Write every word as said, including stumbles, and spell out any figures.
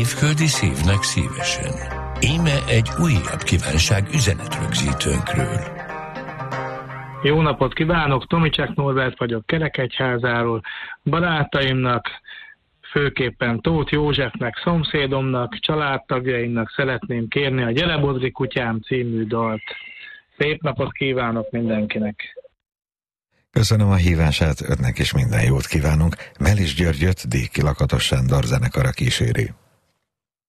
Évföldi szívnek szívesen. Íme egy újabb kívánság üzenetrögzítőnkről. Jó napot kívánok, Tomicsák Norbert vagyok Kerekegyházáról. Barátaimnak, főképpen Tóth Józsefnek, szomszédomnak, családtagjaimnak szeretném kérni a Gyere Bodri kutyám című dalt. Szép napot kívánok mindenkinek! Köszönöm a hívását, önnek is minden jót kívánunk. Melis Györgyöt Déki Lakatos Sándor zenekara kíséri.